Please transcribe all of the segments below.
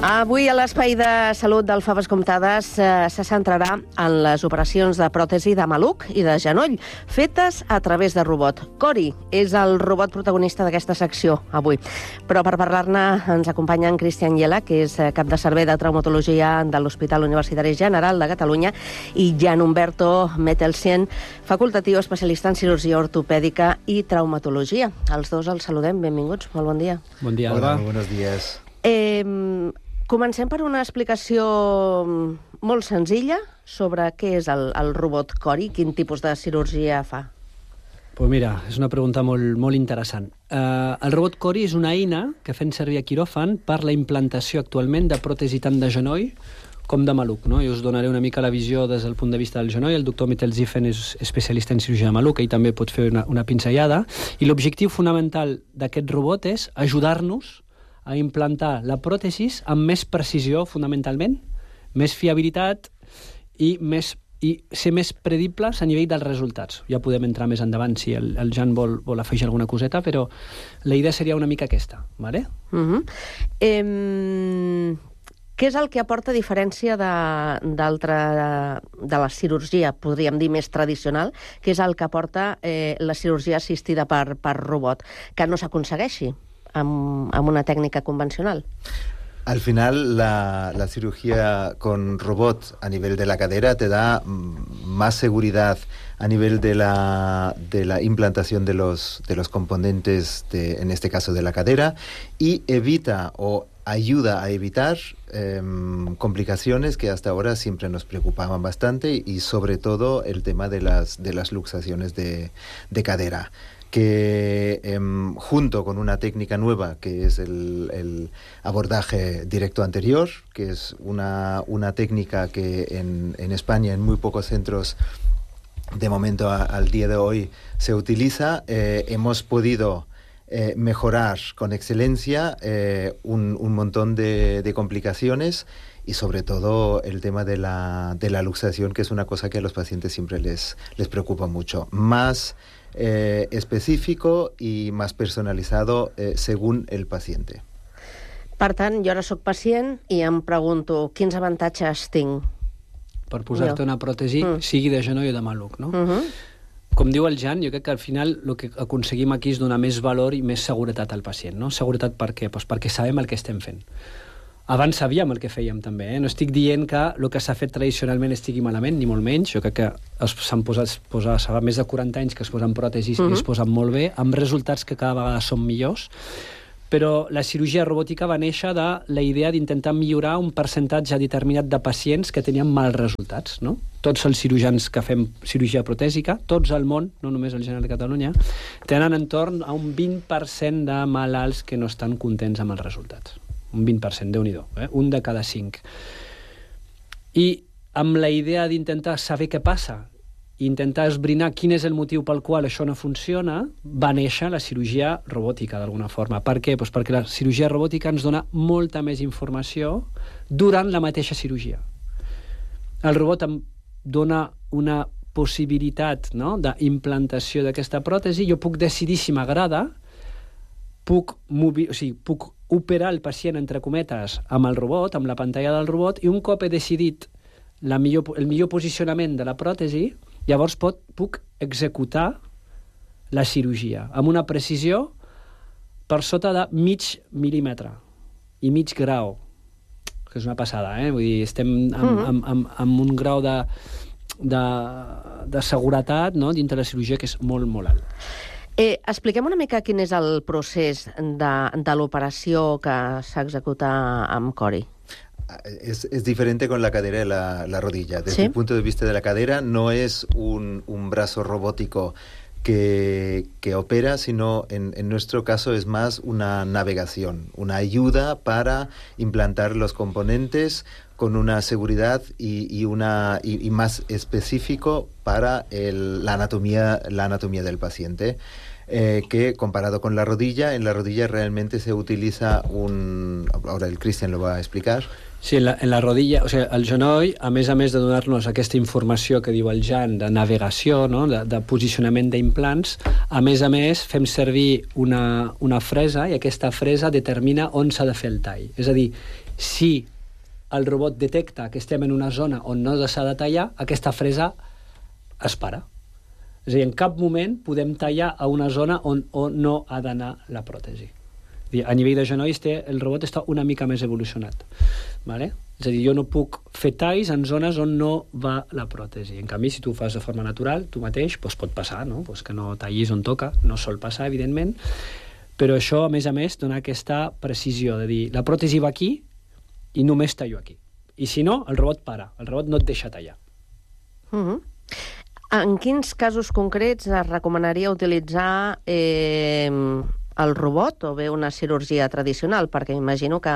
Avui a l'Espai de Salut del Faves Comptades se centrarà en les operacions de pròtesi de maluc i de genoll fetes a través de robot. Cori és el robot protagonista d'aquesta secció avui. Però per parlar-ne ens acompanya en Cristian Yela, que és cap de servei de traumatologia de l'Hospital Universitari General de Catalunya, i Gian Humberto Metelsien, facultatiu especialista en cirurgia ortopèdica i traumatologia. Els dos els saludem. Benvinguts. Molt bon dia. Bon dia, Alba. Hola, buenos días. Comencem per una explicació molt senzilla sobre què és el robot Cori, quin tipus de cirurgia fa. Pues mira, és una pregunta molt interessant. El robot Cori és una eina que fem servir a quiròfan per la implantació actualment de pròtesi tant de genoll com de maluc, no? Jo us donaré una mica la visió des del punt de vista del genoll. El doctor Metelsien és especialista en cirurgia de maluc, ell també pot fer una pinzellada, i l'objectiu fonamental d'aquest robot és ajudar-nos a implantar la pròtesi amb més precisió, fonamentalment, més fiabilitat i ser més predibles a nivell dels resultats. Ja podem entrar més endavant si el Jan vol afegir alguna coseta, però la idea seria una mica aquesta, ¿vale? Què és el que aporta diferència de la cirurgia, podríem dir, més tradicional, que és el que aporta la cirurgia assistida per robot, que no s'aconsegueixi amb una técnica convencional? Al final, la cirugía con robot a nivel de la cadera te da más seguridad a nivel de la implantación de los componentes, en este caso de la cadera, y evita o ayuda a evitar complicaciones que hasta ahora siempre nos preocupaban bastante, y sobre todo el tema de las luxaciones de cadera, que junto con una técnica nueva que es el abordaje directo anterior, que es una técnica que en España en muy pocos centros de momento al día de hoy se utiliza, hemos podido mejorar con excelencia un montón de complicaciones, y sobre todo el tema de la luxación, que es una cosa que a los pacientes siempre les preocupa mucho. Más específico i més personalitzado según el paciente. Per tant, jo ara soc pacient i em pregunto quins avantatges tinc per posar-te una pròtesi, sigui de genoll o de maluc, no? Com diu el Jan, jo crec que al final el que aconseguim aquí és donar més valor i més seguretat al pacient, no? Seguretat per què? Pues perquè sabem el que estem fent. Abans sabíem el que fèiem, també. No estic dient que el que s'ha fet tradicionalment estigui malament, ni molt menys. Jo crec que s'han posat més de 40 anys que es posen pròtesis i es posen molt bé, amb resultats que cada vegada són millors. Però la cirurgia robòtica va néixer de la idea d'intentar millorar un percentatge determinat de pacients que tenien mals resultats, no? Tots els cirurgians que fem cirurgia protèsica, tots al món, no només el General de Catalunya, tenen entorn a un 20% de malalts que no estan contents amb els resultats. Un 20%, Déu-n'hi-do, un de cada 5. I amb la idea d'intentar saber què passa, intentar esbrinar quin és el motiu pel qual això no funciona, va néixer la cirurgia robòtica, d'alguna forma. Per què? Doncs perquè la cirurgia robòtica ens dona molta més informació durant la mateixa cirurgia. El robot em dona una possibilitat, no?, d'implantació d'aquesta pròtesi. Jo puc decidir si m'agrada, puc operar el pacient, entre cometes, amb el robot, amb la pantalla del robot, i un cop he decidit el millor posicionament de la pròtesi, llavors puc executar la cirurgia amb una precisió per sota de mig mil·límetre i mig grau, que és una passada, Vull dir, estem amb un grau de seguretat, no?, dintre la cirurgia que és molt, molt alt. Expliquem una mica quin és el procés de l'operació que s'executa amb Cori. Es diferente con la cadera y la rodilla. Desde el punto de vista de la cadera, no es un brazo robótico que opera, sino en nuestro caso es más una navegación, una ayuda para implantar los componentes con una seguridad y más específico para la anatomía del paciente. Que comparado con la rodilla, en la rodilla realmente se utiliza ahora el Cristian lo va a explicar. Sí, en la rodilla, o sigui, el genoll, a més de donar-nos aquesta informació que diu el Jan, de navegació, no? de posicionament d'implants, a més, fem servir una fresa i aquesta fresa determina on s'ha de fer el tall. És a dir, si el robot detecta que estem en una zona on no s'ha de tallar, aquesta fresa es para. És a dir, en cap moment podem tallar a una zona on no ha d'anar la pròtesi. A nivell de genolls el robot està una mica més evolucionat. Vale? És a dir, jo no puc fer talls en zones on no va la pròtesi. En canvi, si tu ho fas de forma natural, tu mateix, doncs pot passar, no? Pues que no tallis on toca, no sol passar, evidentment, però això, a més, dona aquesta precisió de dir, la pròtesi va aquí i només tallo aquí. I si no, el robot para, el robot no et deixa tallar. En quins casos concrets es recomanaria utilitzar el robot o bé una cirurgia tradicional? Perquè imagino que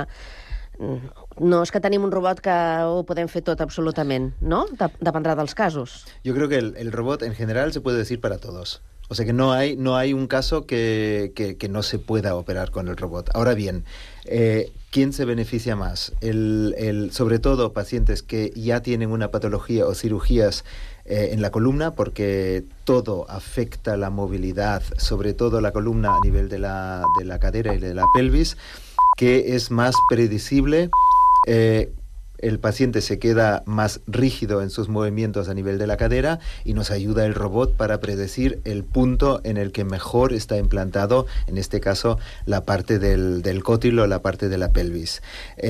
no és que tenim un robot que ho podem fer tot absolutament, ¿no? Dependrá dels casos. Yo creo que el robot en general se puede decir para todos. O sea que no hay un caso que no se pueda operar con el robot. Ahora bien, ¿quién se beneficia más? Sobre todo pacientes que ya tienen una patología o cirugías en la columna, porque todo afecta la movilidad, sobre todo la columna a nivel de la cadera y de la pelvis, que es más predecible. El paciente se queda más rígido en sus movimientos a nivel de la cadera y nos ayuda el robot para predecir el punto en el que mejor está implantado, en este caso, la parte del cótilo, la parte de la pelvis.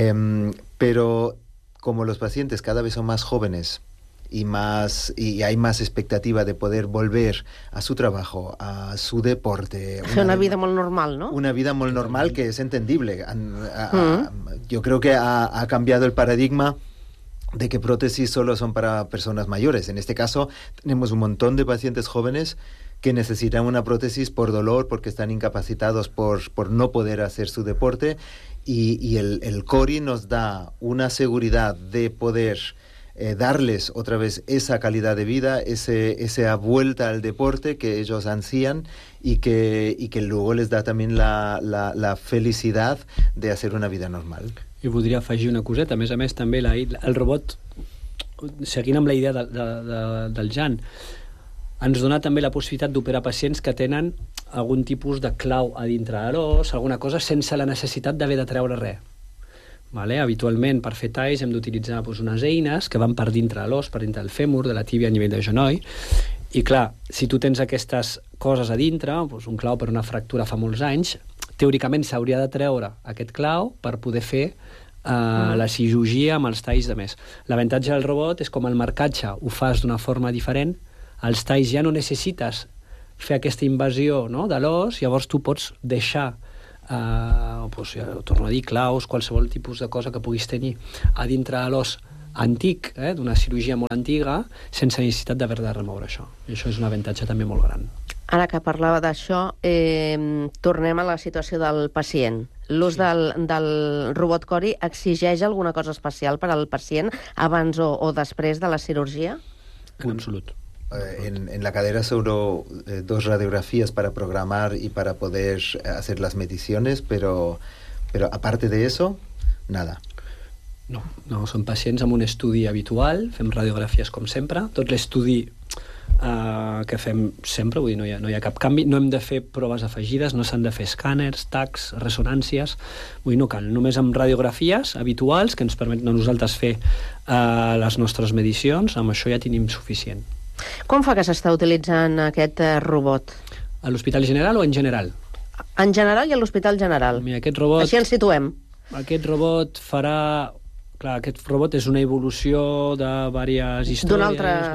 Pero como los pacientes cada vez son más jóvenes y hay más expectativa de poder volver a su trabajo, a su deporte. Una vida muy normal, ¿no? Una vida muy normal que es entendible. Yo creo que ha cambiado el paradigma de que prótesis solo son para personas mayores. En este caso, tenemos un montón de pacientes jóvenes que necesitan una prótesis por dolor, porque están incapacitados por no poder hacer su deporte, y el CORI nos da una seguridad de poder darles otra vez esa calidad de vida, esa vuelta al deporte que ellos ansían y que luego les da también la felicidad de hacer una vida normal. I voldria afegir una coseta, a més també el robot, seguint amb la idea del Jan, ens dona també la possibilitat d'operar pacients que tenen algun tipus de clau a dintre de l'os, alguna cosa sense la necessitat d'haver de treure res. Vale? Habitualment, per fer talls hem d'utilitzar unes eines que van per dintre de l'os, per dintre del fèmur, de la tíbia a nivell de genoll, i clar, si tu tens aquestes coses a dintre, un clau per una fractura fa molts anys, teòricament s'hauria de treure aquest clau per poder fer la cirurgia amb els talls de més. L'avantatge del robot és com el marcatge ho fas d'una forma diferent, els talls ja no necessites fer aquesta invasió, no?, de l'os, llavors tu pots deixar torno a dir, claus, qualsevol tipus de cosa que puguis tenir a dintre de l'os antic, d'una cirurgia molt antiga, sense necessitat d'haver de remoure això. I això és un avantatge també molt gran. Ara que parlava d'això, tornem a la situació del pacient. L'ús del robot CORI exigeix alguna cosa especial per al pacient abans o després de la cirurgia? En absolut. En la cadera solo 2 radiografías para programar y para poder hacer las mediciones, pero aparte de eso, nada. No, són pacients amb un estudi habitual, fem radiografies com sempre, tot l'estudi que fem sempre, vull dir, no hi ha cap canvi, no hem de fer proves afegides, no s'han de fer escàners, tacs, ressonàncies, vull dir, no cal, només amb radiografies habituals que ens permeten a nosaltres fer les nostres medicions, amb això ja tenim suficient. Com fa que s'està utilitzant aquest robot? A l'Hospital General o en general? En general i a l'Hospital General. Mira, aquest robot... Així ens situem. Aquest robot farà... Clar, aquest robot és una evolució de diverses històries,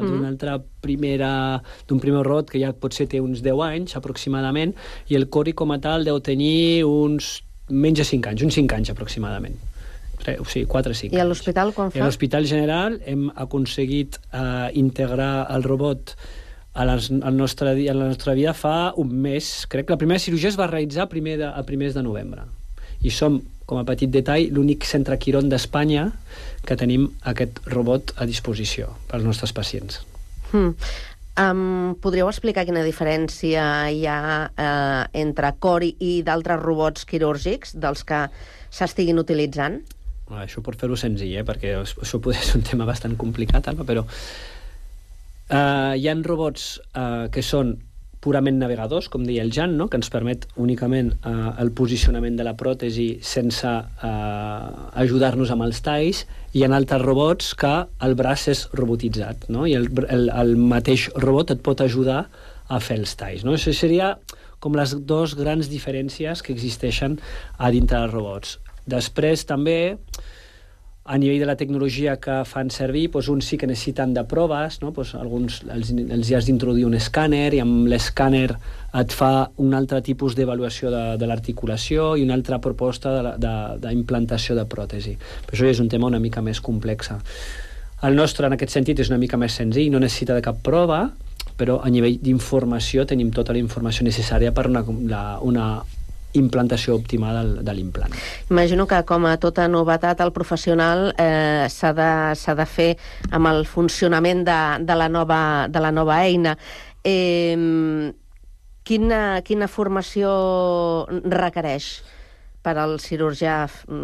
d'un primer robot que ja potser té uns 10 anys aproximadament, i el CORI com a tal deu tenir uns menys de 5 anys, uns 5 anys aproximadament. O sigui, 4 o 5 anys. I a l'Hospital quan fa? A l'Hospital General hem aconseguit integrar el robot a la nostra vida fa un mes. Crec que la primera cirurgia es va realitzar a primers de novembre. I som, com a petit detall, l'únic centre quiron d'Espanya que tenim aquest robot a disposició pels nostres pacients. Podríeu explicar quina diferència hi ha entre CORI i d'altres robots quirúrgics dels que s'estiguin utilitzant? Això per fer-ho senzill, perquè això pot ser un tema bastant complicat, Alba, però hi ha robots que són purament navegadors, com deia el Jan, no? Que ens permet únicament el posicionament de la pròtesi sense ajudar-nos amb els talls. Hi ha altres robots que el braç és robotitzat, no? I el mateix robot et pot ajudar a fer els talls, no? Això seria com les dues grans diferències que existeixen a dintre dels robots. Després també, a nivell de la tecnologia que fan servir, doncs uns sí que necessiten de proves, no? Doncs alguns els hi has d'introduir un escàner i amb l'escàner et fa un altre tipus d'avaluació de l'articulació i una altra proposta d'implantació de pròtesi. Però això és un tema una mica més complex. El nostre, en aquest sentit, és una mica més senzill, no necessita de cap prova, però a nivell d'informació tenim tota la informació necessària per una implantació òptima de l'implant. Imagino que, com a tota novetat, el professional s'ha de fer amb el funcionament de la nova eina. Quina formació requereix per al cirurgià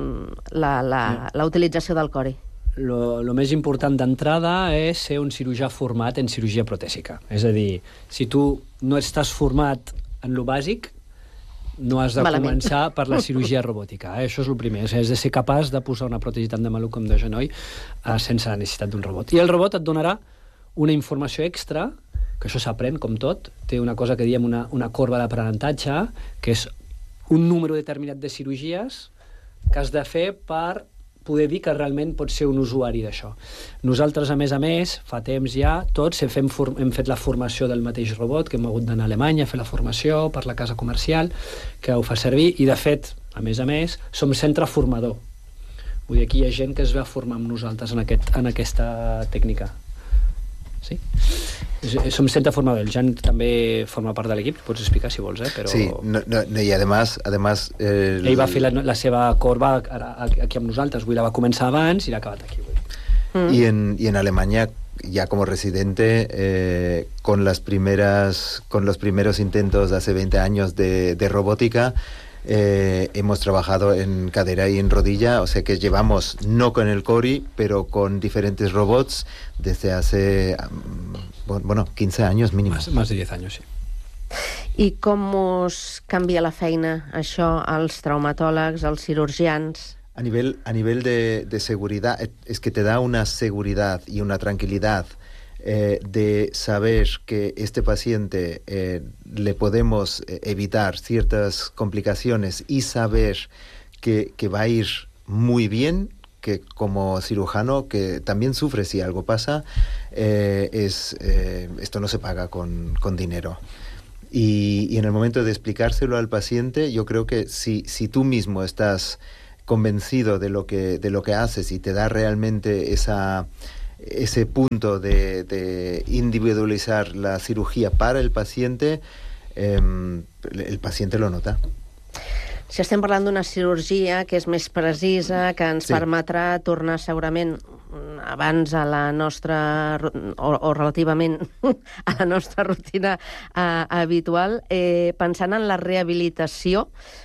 la utilització del cori? Lo més important d'entrada és ser un cirurgià format en cirurgia protèsica. És a dir, si tu no estàs format en lo bàsic, no has de començar per la cirurgia robòtica. Això és el primer. És de ser capaç de posar una pròtesi tant de maluc com de genoll sense la necessitat d'un robot. I el robot et donarà una informació extra, que això s'aprèn, com tot. Té una cosa que diem una corba d'aprenentatge, que és un número determinat de cirurgies que has de fer per poder dir que realment pots ser un usuari d'això. Nosaltres, a més, fa temps ja, tots hem fet la formació del mateix robot, que hem hagut d'anar a Alemanya a fer la formació per la casa comercial, que ho fa servir, i de fet, a més, som centre formador. Vull dir, aquí hi ha gent que es va formar amb nosaltres en aquesta tècnica. Sí? Som centre formador. El Jan també forma part de l'equip, pots explicar si vols, però... Sí, y además ell va fer la seva corba aquí amb nosaltres, la va començar abans i l'ha acabat aquí. Y en Alemania, ya como residente, con los primeros intentos de hace 20 años de robótica, hemos trabajado en cadera y en rodilla, o sea que llevamos, no con el Cori, pero con diferentes robots desde hace, 15 años mínimo. Más de 10 años, sí. I com us canvia la feina, això, als traumatòlegs, als cirurgians? A nivel de seguridad, es que te da una seguridad y una tranquilidad de saber que este paciente le podemos evitar ciertas complicaciones y saber que va a ir muy bien, que como cirujano, que también sufre si algo pasa, esto no se paga con dinero. Y en el momento de explicárselo al paciente, yo creo que si tú mismo estás convencido de lo que haces y te da realmente ese punto de individualizar la cirugía para el paciente lo nota. Si estem parlant d'una cirurgia que és més precisa, que ens permetrà tornar segurament abans a la nostra, o relativament a la nostra rutina habitual, pensant en la rehabilitació,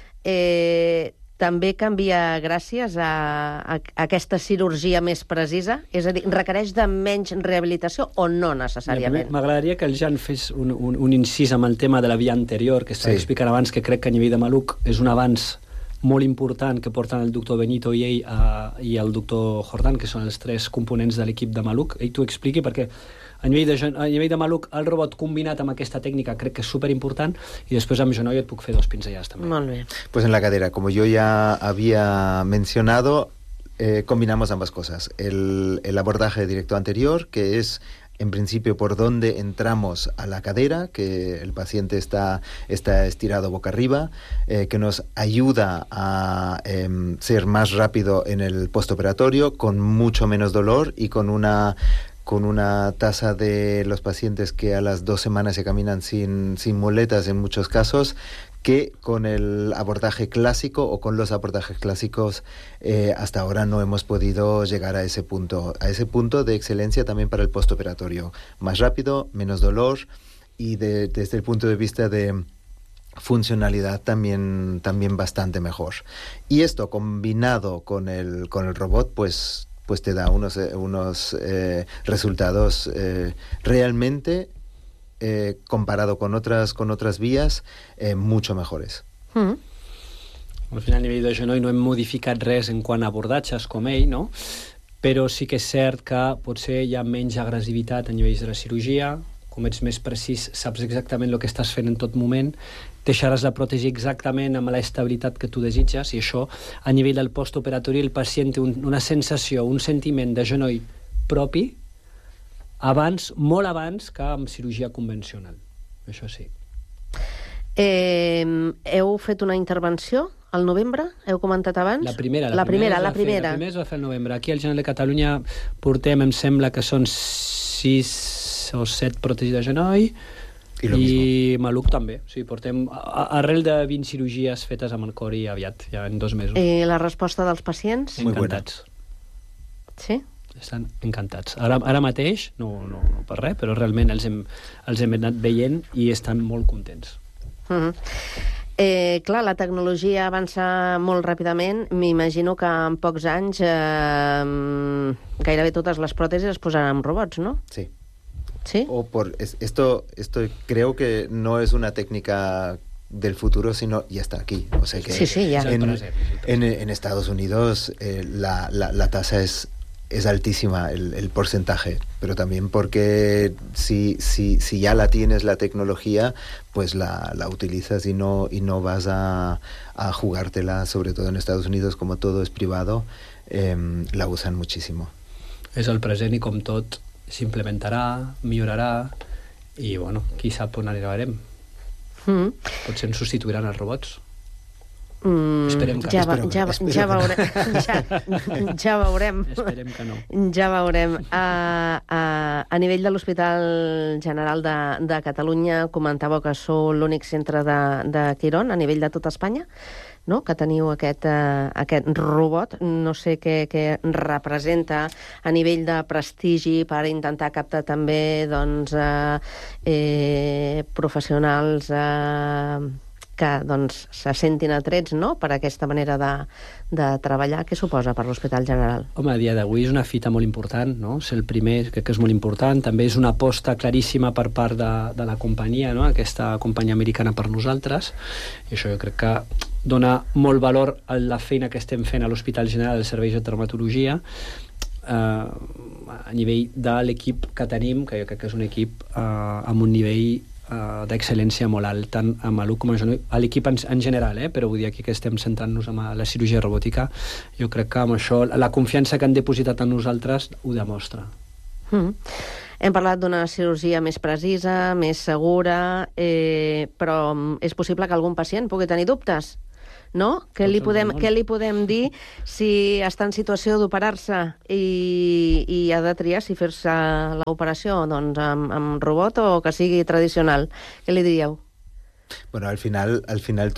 també canvia gràcies a aquesta cirurgia més precisa? És a dir, requereix de menys rehabilitació o no necessàriament? M'agradaria que el Jan fes un incís amb el tema de la via anterior, que estava explicant abans, que crec que a nivell de maluc és un avanç molt important que porten el doctor Benito i ell i el doctor Jordan, que són els tres components de l'equip de maluc. Ell t'ho expliqui, perquè a nivell de maluc el robot combinat amb aquesta tècnica crec que és superimportant, i després amb genoll et puc fer 2 pinzellades també. Molt bé. Pues en la cadera, como yo ya había mencionado, combinamos ambas cosas. El abordaje directo anterior, que es en principio por donde entramos a la cadera, que el paciente está estirado boca arriba, que nos ayuda a ser más rápido en el postoperatorio, con mucho menos dolor y con una tasa de los pacientes que a las 2 semanas se caminan sin muletas en muchos casos, que con el abordaje clásico o con los abordajes clásicos hasta ahora no hemos podido llegar a ese punto de excelencia también para el postoperatorio. Más rápido, menos dolor, y desde el punto de vista de funcionalidad también bastante mejor. Y esto combinado con el robot, pues te da unos resultados realmente, comparado con otras vías, mucho mejores. Al final, a nivell de genoll no hem modificat res en quant a abordatges com ell, no? Però sí que és cert que potser hi ha menys agressivitat a nivells de la cirurgia, com ets més precís, saps exactament el que estàs fent en tot moment, deixaràs la pròtesi exactament amb l'estabilitat que tu desitges, i això, a nivell del postoperatori, el pacient té una sensació, un sentiment de genoll propi, molt abans que amb cirurgia convencional. Això sí. Heu fet una intervenció al novembre? Heu comentat abans? La primera es va fer al novembre. Aquí al Genoll de Catalunya portem, em sembla que són 6 o 7 pròtesis de genoll, i maluc també. O sigui, portem arrel de 20 cirurgies fetes amb el cor i aviat, ja en 2 mesos. I la resposta dels pacients? Encantats. Sí? Estan encantats. Ara mateix, no per res, però realment els hem anat veient i estan molt contents. Clar, la tecnologia avança molt ràpidament. M'imagino que en pocs anys gairebé totes les pròtesis es posaran amb robots, ¿no? Sí. ¿Sí? Esto creo que no es una técnica del futuro, sino ya está aquí. O sea que sí, ya. En Estados Unidos la tasa es altísima, el porcentaje, pero también porque si ya la tienes la tecnología, pues la utilizas y no vas a jugártela, sobre todo en Estados Unidos, como todo es privado, la usan muchísimo. És el present i com tot s'implementarà, millorarà i, bueno, qui sap on arribarem. Potser ens substituiran els robots. Esperem que ja veurem. Esperem que no. Ja veurem. A nivell de l'Hospital General de Catalunya, comentàveu que sou l'únic centre de Quirón a nivell de tot Espanya, no? Que teniu aquest robot. No sé què representa a nivell de prestigi per intentar captar també professionals que se sentin atrets, no?, per aquesta manera de treballar. Què suposa per l'Hospital General? Home, a dia d'avui és una fita molt important, no? Ser el primer, crec que és molt important. També és una aposta claríssima per part de la companyia, no?, aquesta companyia americana per nosaltres, i això jo crec que dona molt valor a la feina que estem fent a l'Hospital General dels Serveis de Traumatologia, a nivell de l'equip que tenim, que jo crec que és un equip amb un nivell d'excel·lència molt alt, tant a maluc com a genoll, a l'equip en general, però vull dir aquí que estem centrant-nos en la cirurgia robòtica. Jo crec que amb això la confiança que han depositat en nosaltres ho demostra. Hem parlat d'una cirurgia més precisa, més segura, però és possible que algun pacient pugui tenir dubtes, no? Què li podem dir si està en situació d'operar-se i ha de triar si fer-se l'operació amb robot o que sigui tradicional? Què li diríeu? Bueno, al final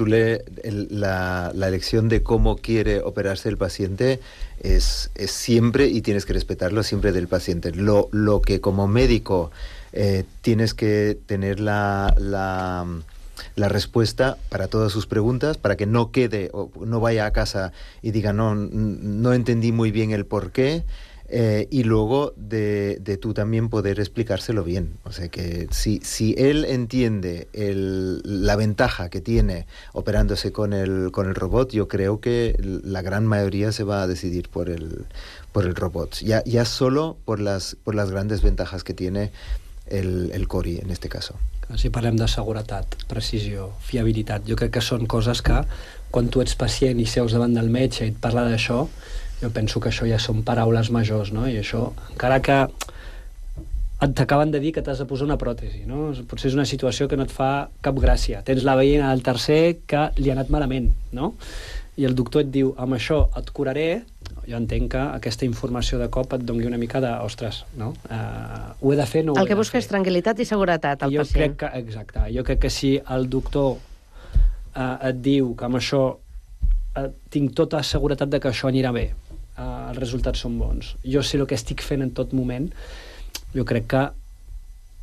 la elección de cómo quiere operarse el paciente es siempre, y tienes que respetarlo siempre, del paciente. Lo que como médico tienes que tener la respuesta para todas sus preguntas, para que no quede o no vaya a casa y diga no entendí muy bien el porqué, y luego de tú también poder explicárselo bien. O sea que si él entiende la ventaja que tiene operándose con el robot, yo creo que la gran mayoría se va a decidir por el robot, ya solo por las grandes ventajas que tiene el CORI en este caso. Si parlem de seguretat, precisió, fiabilitat, jo crec que són coses que quan tu ets pacient i seus davant del metge i et parla d'això, jo penso que això ja són paraules majors, no? I això, encara que t'acaben de dir que t'has de posar una pròtesi, no? Potser és una situació que no et fa cap gràcia. Tens la veïna del tercer que li ha anat malament, no? I el doctor et diu, amb això et curaré. Jo entenc que aquesta informació de cop et doni una mica de, ostres, no? Ho he de fer, no ho he de fer. El que busca és tranquil·litat i seguretat al pacient. Exacte. Jo crec que si el doctor et diu que amb això tinc tota seguretat de que això anirà bé, els resultats són bons, jo sé el que estic fent en tot moment, jo crec que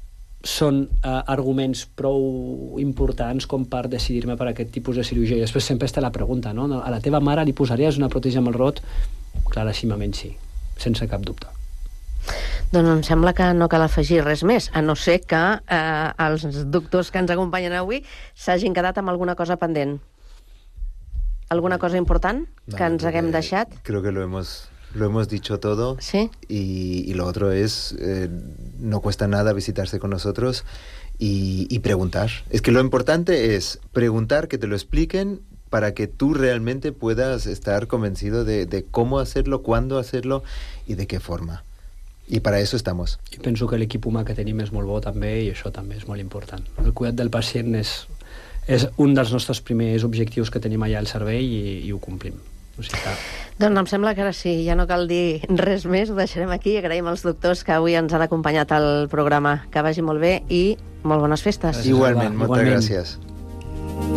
són arguments prou importants com per decidir-me per aquest tipus de cirurgia. I després sempre està la pregunta, no? A la teva mare li posaries una pròtesi amb el robot? Claríssimament sí, sense cap dubte. Doncs em sembla que no cal afegir res més, a no ser que els doctors que ens acompanyen avui s'hagin quedat amb alguna cosa pendent. ¿Alguna cosa important que ens haguem deixat? Creo que lo hemos dicho todo. ¿Sí? Y lo otro es, no cuesta nada visitarse con nosotros y preguntar. Es que lo importante es preguntar, que te lo expliquen, para que tú realmente puedas estar convencido de cómo hacerlo, cuándo hacerlo y de qué forma. I per això estem. I penso que l'equip humà que tenim és molt bo també, i això també és molt important. El cuidat del pacient és un dels nostres primers objectius que tenim allà al servei i ho complim. O sigui que... Doncs em sembla que ara sí, ja no cal dir res més, ho deixarem aquí. Agraïm als doctors que avui ens han acompanyat al programa. Que vagi molt bé i molt bones festes. Igualment, moltes gràcies.